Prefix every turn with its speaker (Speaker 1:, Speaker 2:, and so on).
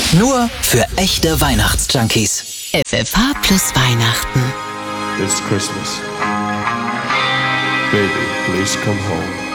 Speaker 1: Nur für echte Weihnachtsjunkies.
Speaker 2: FFH plus Weihnachten.
Speaker 3: It's Christmas. Baby, please come home.